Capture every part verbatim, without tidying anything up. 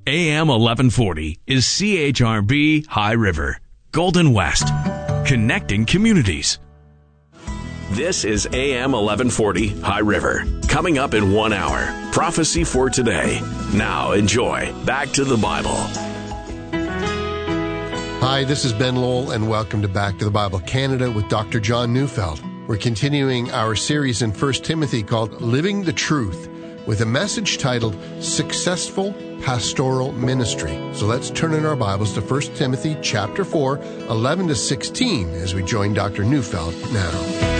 A M eleven forty is C H R B High River, Golden West, connecting communities. This is A M eleven forty High River. Coming up in one hour, Prophecy for Today. Now enjoy Back to the Bible. Hi, this is Ben Lowell, and welcome to Back to the Bible Canada with Doctor John Neufeld. We're continuing our series in First Timothy called Living the Truth, with a message titled Successful Pastoral Ministry. So let's turn in our Bibles to First Timothy chapter four, eleven to sixteen, as we join Doctor Neufeld now.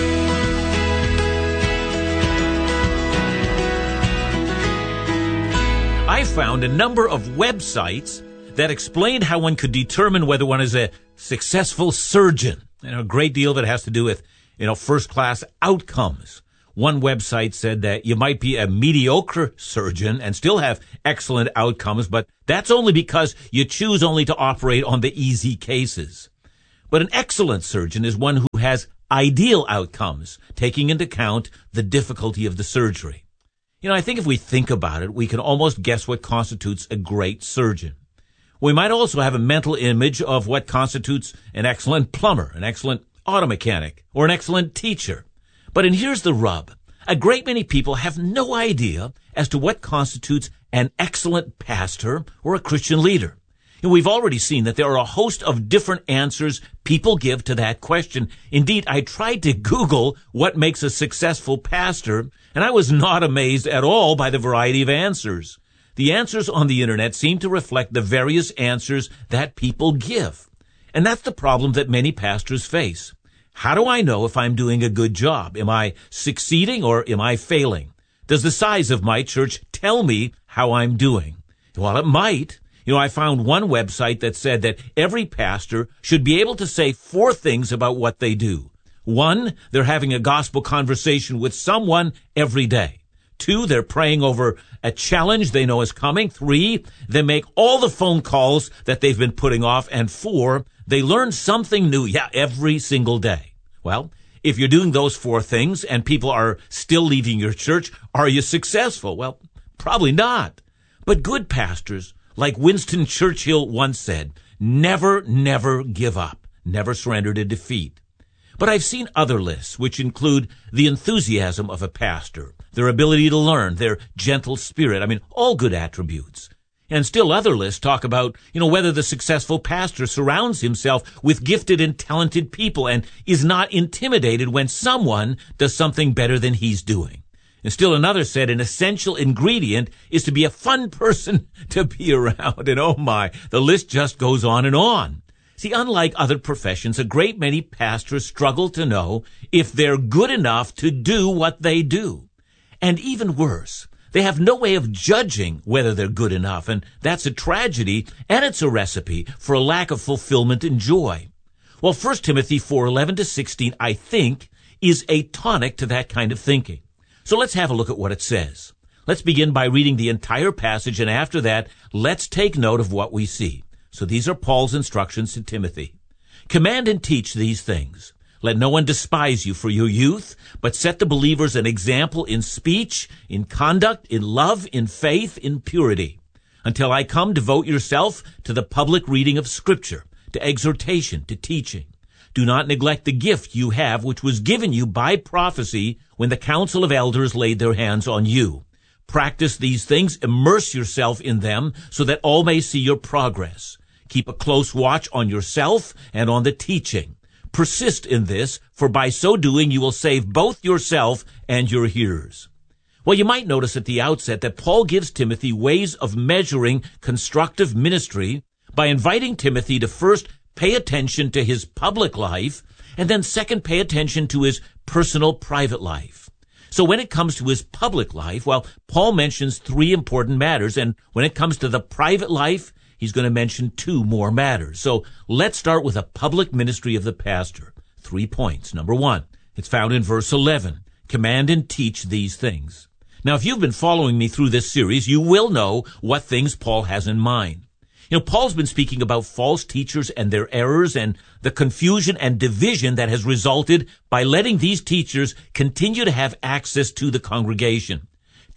I found a number of websites that explained how one could determine whether one is a successful surgeon. And a great deal of it has to do with, you know, first-class outcomes. One website said that you might be a mediocre surgeon and still have excellent outcomes, but that's only because you choose only to operate on the easy cases. But an excellent surgeon is one who has ideal outcomes, taking into account the difficulty of the surgery. You know, I think if we think about it, we can almost guess what constitutes a great surgeon. We might also have a mental image of what constitutes an excellent plumber, an excellent auto mechanic, or an excellent teacher. But and here's the rub. A great many people have no idea as to what constitutes an excellent pastor or a Christian leader. And we've already seen that there are a host of different answers people give to that question. Indeed, I tried to Google what makes a successful pastor, and I was not amazed at all by the variety of answers. The answers on the internet seem to reflect the various answers that people give. And that's the problem that many pastors face. How do I know if I'm doing a good job? Am I succeeding or am I failing? Does the size of my church tell me how I'm doing? Well, it might. You know, I found one website that said that every pastor should be able to say four things about what they do. One, they're having a gospel conversation with someone every day. Two, they're praying over a challenge they know is coming. Three, they make all the phone calls that they've been putting off. And four, they learn something new, yeah, every single day. Well, if you're doing those four things and people are still leaving your church, are you successful? Well, probably not. But good pastors, like Winston Churchill once said, never, never give up, never surrender to defeat. But I've seen other lists which include the enthusiasm of a pastor, their ability to learn, their gentle spirit. I mean, all good attributes. And still other lists talk about, you know, whether the successful pastor surrounds himself with gifted and talented people and is not intimidated when someone does something better than he's doing. And still another said an essential ingredient is to be a fun person to be around. And oh my, the list just goes on and on. See, unlike other professions, a great many pastors struggle to know if they're good enough to do what they do. And even worse, they have no way of judging whether they're good enough, and that's a tragedy, and it's a recipe for a lack of fulfillment and joy. Well, First Timothy four, eleven to sixteen, I think, is a tonic to that kind of thinking. So let's have a look at what it says. Let's begin by reading the entire passage, and after that, let's take note of what we see. So these are Paul's instructions to Timothy. Command and teach these things. Let no one despise you for your youth, but set the believers an example in speech, in conduct, in love, in faith, in purity. Until I come, devote yourself to the public reading of Scripture, to exhortation, to teaching. Do not neglect the gift you have, which was given you by prophecy when the council of elders laid their hands on you. Practice these things, immerse yourself in them, so that all may see your progress. Keep a close watch on yourself and on the teaching. Persist in this, for by so doing you will save both yourself and your hearers. Well, you might notice at the outset that Paul gives Timothy ways of measuring constructive ministry by inviting Timothy to first pay attention to his public life, and then second, pay attention to his personal private life. So when it comes to his public life, well, Paul mentions three important matters, and when it comes to the private life, he's going to mention two more matters. So let's start with a public ministry of the pastor. Three points. Number one, it's found in verse eleven. Command and teach these things. Now, if you've been following me through this series, you will know what things Paul has in mind. You know, Paul's been speaking about false teachers and their errors and the confusion and division that has resulted by letting these teachers continue to have access to the congregation.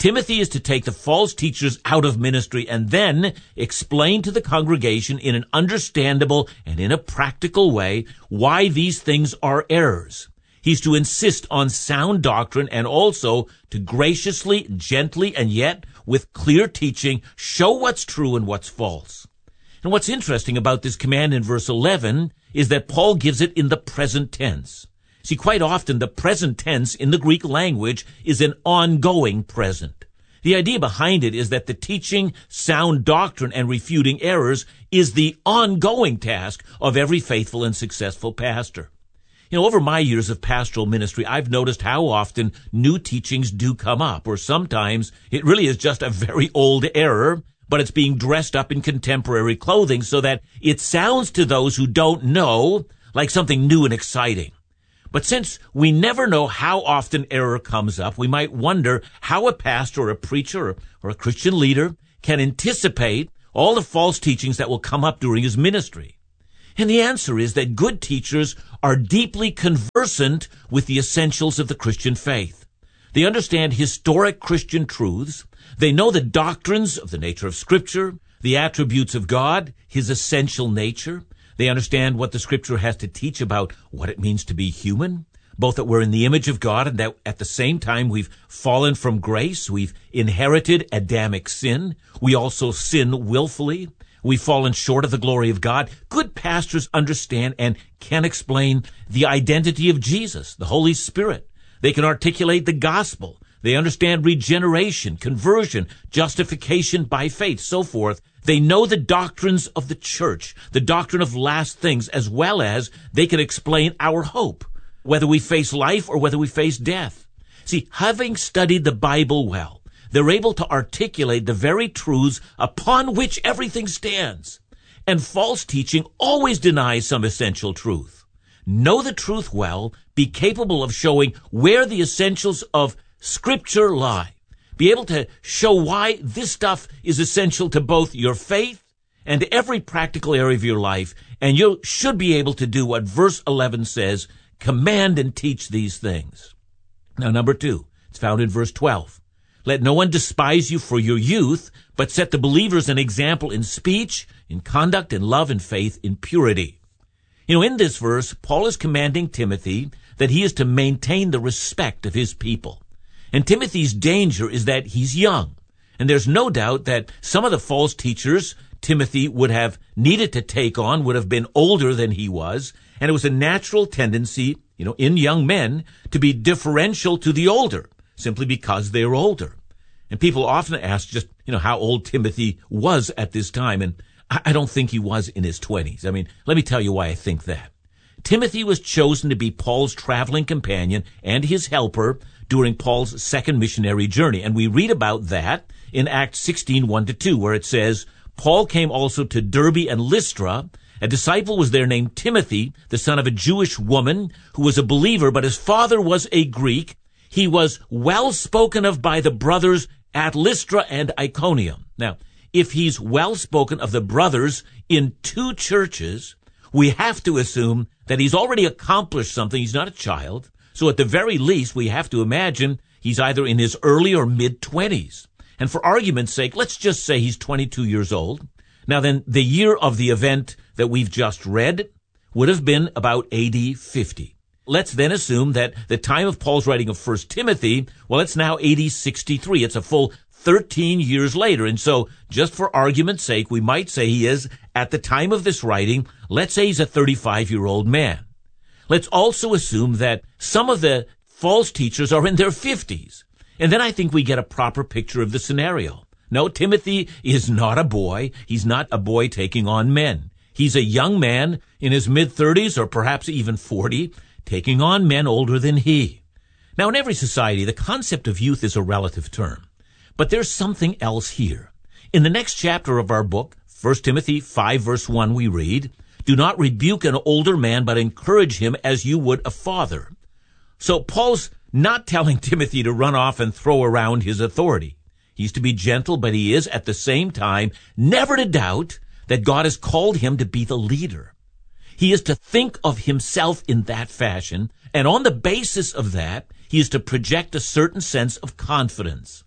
Timothy is to take the false teachers out of ministry and then explain to the congregation in an understandable and in a practical way why these things are errors. He's to insist on sound doctrine and also to graciously, gently, and yet with clear teaching show what's true and what's false. And what's interesting about this command in verse eleven is that Paul gives it in the present tense. See, quite often the present tense in the Greek language is an ongoing present. The idea behind it is that the teaching sound doctrine and refuting errors is the ongoing task of every faithful and successful pastor. You know, over my years of pastoral ministry, I've noticed how often new teachings do come up, or sometimes it really is just a very old error, but it's being dressed up in contemporary clothing so that it sounds to those who don't know like something new and exciting. But since we never know how often error comes up, we might wonder how a pastor or a preacher or, or a Christian leader can anticipate all the false teachings that will come up during his ministry. And the answer is that good teachers are deeply conversant with the essentials of the Christian faith. They understand historic Christian truths. They know the doctrines of the nature of Scripture, the attributes of God, His essential nature. They understand what the Scripture has to teach about what it means to be human, both that we're in the image of God and that at the same time we've fallen from grace, we've inherited Adamic sin, we also sin willfully, we've fallen short of the glory of God. Good pastors understand and can explain the identity of Jesus, the Holy Spirit. They can articulate the gospel. They understand regeneration, conversion, justification by faith, so forth. They know the doctrines of the church, the doctrine of last things, as well as they can explain our hope, whether we face life or whether we face death. See, having studied the Bible well, they're able to articulate the very truths upon which everything stands. And false teaching always denies some essential truth. Know the truth well, be capable of showing where the essentials of Scripture lie. Be able to show why this stuff is essential to both your faith and every practical area of your life. And you should be able to do what verse eleven says, command and teach these things. Now, number two, it's found in verse twelve. Let no one despise you for your youth, but set the believers an example in speech, in conduct, in love, in faith, in purity. You know, in this verse, Paul is commanding Timothy that he is to maintain the respect of his people. And Timothy's danger is that he's young. And there's no doubt that some of the false teachers Timothy would have needed to take on would have been older than he was. And it was a natural tendency, you know, in young men to be differential to the older, simply because they're older. And people often ask just, you know, how old Timothy was at this time. And I don't think he was in his twenties. I mean, let me tell you why I think that. Timothy was chosen to be Paul's traveling companion and his helper during Paul's second missionary journey. And we read about that in Acts sixteen, one to two, where it says, Paul came also to Derbe and Lystra. A disciple was there named Timothy, the son of a Jewish woman who was a believer, but his father was a Greek. He was well spoken of by the brothers at Lystra and Iconium. Now, if he's well spoken of the brothers in two churches, we have to assume that he's already accomplished something. He's not a child. So at the very least, we have to imagine he's either in his early or mid-twenties. And for argument's sake, let's just say he's twenty-two years old. Now then, the year of the event that we've just read would have been about A D fifty. Let's then assume that the time of Paul's writing of First Timothy, well, it's now A D sixty-three. It's a full thirteen years later. And so, just for argument's sake, we might say he is, at the time of this writing, let's say he's a thirty-five-year-old man. Let's also assume that some of the false teachers are in their fifties. And then I think we get a proper picture of the scenario. No, Timothy is not a boy. He's not a boy taking on men. He's a young man in his mid-thirties or perhaps even forty, taking on men older than he. Now, in every society, the concept of youth is a relative term. But there's something else here. In the next chapter of our book, First Timothy five, verse one, we read, do not rebuke an older man, but encourage him as you would a father. So Paul's not telling Timothy to run off and throw around his authority. He's to be gentle, but he is at the same time never to doubt that God has called him to be the leader. He is to think of himself in that fashion, and on the basis of that, he is to project a certain sense of confidence.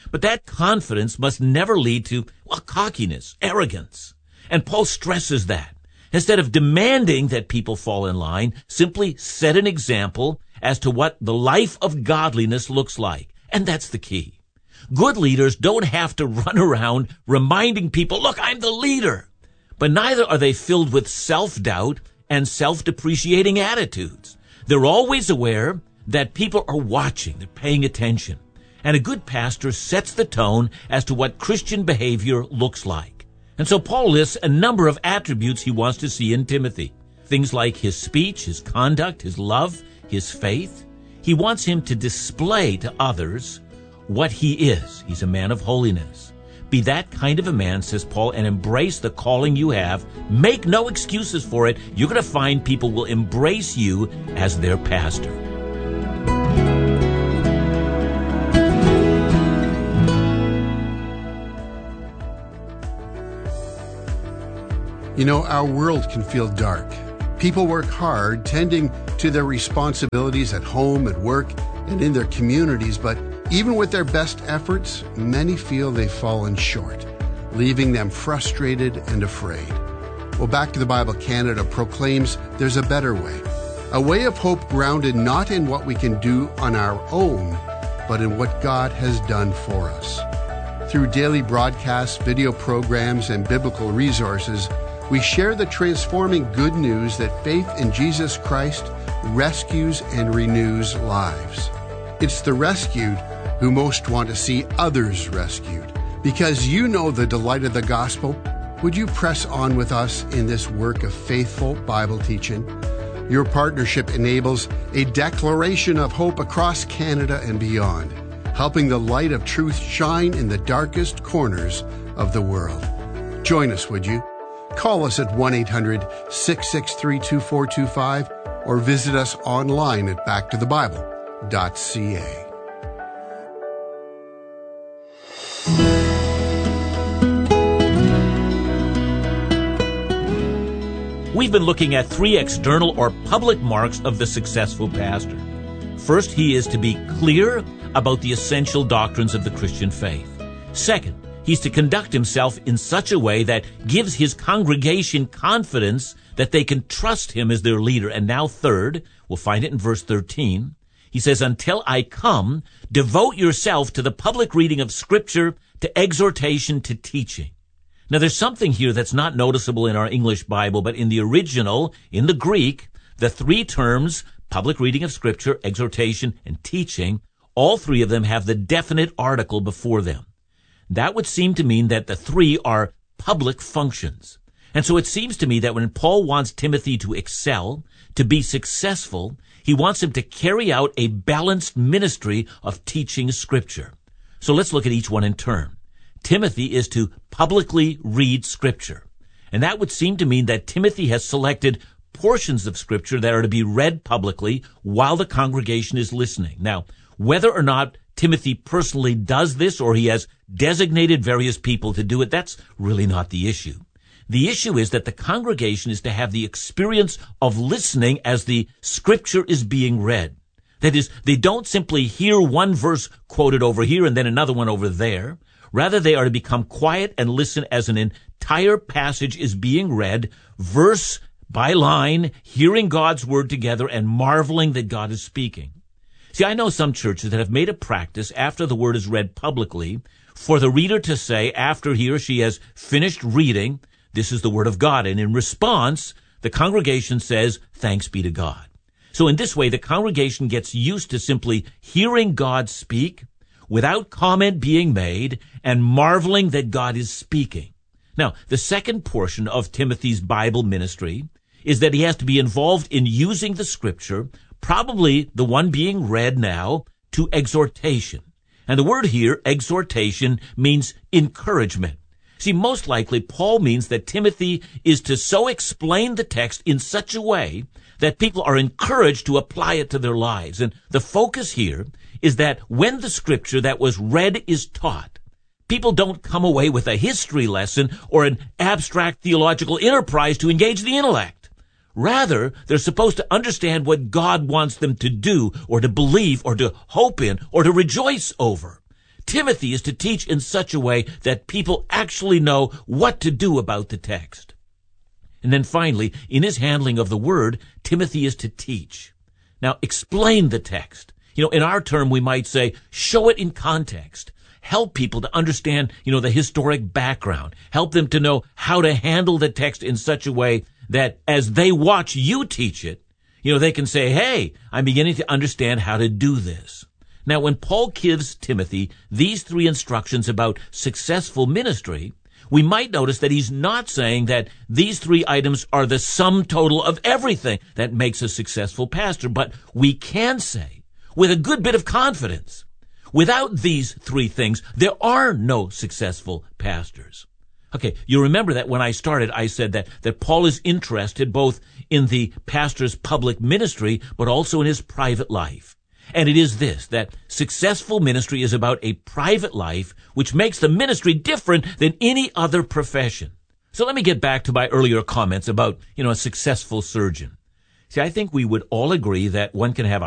But that confidence must never lead to, well, cockiness, arrogance. And Paul stresses that. Instead of demanding that people fall in line, simply set an example as to what the life of godliness looks like. And that's the key. Good leaders don't have to run around reminding people, look, I'm the leader. But neither are they filled with self-doubt and self-depreciating attitudes. They're always aware that people are watching, they're paying attention. And a good pastor sets the tone as to what Christian behavior looks like. And so Paul lists a number of attributes he wants to see in Timothy. Things like his speech, his conduct, his love, his faith. He wants him to display to others what he is. He's a man of holiness. Be that kind of a man, says Paul, and embrace the calling you have. Make no excuses for it. You're going to find people will embrace you as their pastor. You know, our world can feel dark. People work hard, tending to their responsibilities at home, at work, and in their communities, but even with their best efforts, many feel they've fallen short, leaving them frustrated and afraid. Well, Back to the Bible Canada proclaims there's a better way, a way of hope grounded not in what we can do on our own, but in what God has done for us. Through daily broadcasts, video programs, and biblical resources, we share the transforming good news that faith in Jesus Christ rescues and renews lives. It's the rescued who most want to see others rescued. Because you know the delight of the gospel, would you press on with us in this work of faithful Bible teaching? Your partnership enables a declaration of hope across Canada and beyond, helping the light of truth shine in the darkest corners of the world. Join us, would you? Call us at one eight hundred, six six three, two four two five or visit us online at back to the bible dot c a. We've been looking at three external or public marks of the successful pastor. First, he is to be clear about the essential doctrines of the Christian faith. Second, he's to conduct himself in such a way that gives his congregation confidence that they can trust him as their leader. And now third, we'll find it in verse thirteen, he says, until I come, devote yourself to the public reading of Scripture, to exhortation, to teaching. Now there's something here that's not noticeable in our English Bible, but in the original, in the Greek, the three terms, public reading of Scripture, exhortation, and teaching, all three of them have the definite article before them. That would seem to mean that the three are public functions. And so it seems to me that when Paul wants Timothy to excel, to be successful, he wants him to carry out a balanced ministry of teaching Scripture. So let's look at each one in turn. Timothy is to publicly read Scripture. And that would seem to mean that Timothy has selected portions of Scripture that are to be read publicly while the congregation is listening. Now, whether or not Timothy personally does this or he has designated various people to do it, that's really not the issue. The issue is that the congregation is to have the experience of listening as the Scripture is being read. That is, they don't simply hear one verse quoted over here and then another one over there. Rather, they are to become quiet and listen as an entire passage is being read, verse by line, hearing God's word together and marveling that God is speaking. See, I know some churches that have made a practice after the word is read publicly for the reader to say after he or she has finished reading, this is the word of God. And in response, the congregation says, thanks be to God. So in this way, the congregation gets used to simply hearing God speak without comment being made and marveling that God is speaking. Now, the second portion of Timothy's Bible ministry is that he has to be involved in using the Scripture, probably the one being read now, to exhortation. And the word here, exhortation, means encouragement. See, most likely Paul means that Timothy is to so explain the text in such a way that people are encouraged to apply it to their lives. And the focus here is that when the Scripture that was read is taught, people don't come away with a history lesson or an abstract theological enterprise to engage the intellect. Rather, they're supposed to understand what God wants them to do or to believe or to hope in or to rejoice over. Timothy is to teach in such a way that people actually know what to do about the text. And then finally, in his handling of the word, Timothy is to teach. Now, explain the text. You know, in our term, we might say, show it in context. Help people to understand, you know, the historic background. Help them to know how to handle the text in such a way that as they watch you teach it, you know, they can say, hey, I'm beginning to understand how to do this. Now, when Paul gives Timothy these three instructions about successful ministry, we might notice that he's not saying that these three items are the sum total of everything that makes a successful pastor, but we can say with a good bit of confidence, without these three things, there are no successful pastors. Okay, you remember that when I started, I said that, that Paul is interested both in the pastor's public ministry, but also in his private life. And it is this, that successful ministry is about a private life, which makes the ministry different than any other profession. So let me get back to my earlier comments about, you know, a successful surgeon. See, I think we would all agree that one can have a